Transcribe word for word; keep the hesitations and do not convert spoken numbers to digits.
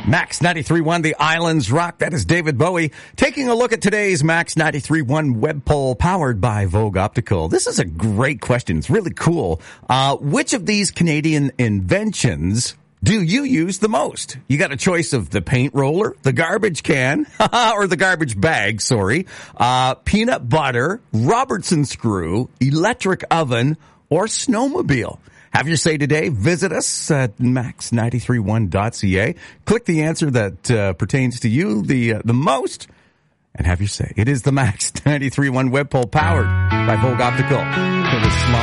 Max ninety-three point one, The Islands Rock. That is David Bowie. Taking a look at today's Max ninety-three point one web poll powered by Vogue Optical. This is a great question. It's really cool. Uh, which of these Canadian inventions do you use the most? You got a choice of the paint roller, the garbage can, or the garbage bag, sorry, uh, peanut butter, Robertson screw, electric oven, or snowmobile. Have your say today. Visit us at max nine three one dot c a. Click the answer that uh, pertains to you the uh, the most, and have your say. It is the Max ninety-three point one web poll powered by Vogue Optical.